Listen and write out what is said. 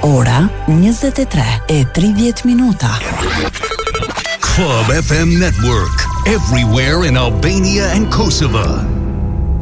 Ora 23:30. Club FM Network, everywhere in Albania and Kosovo.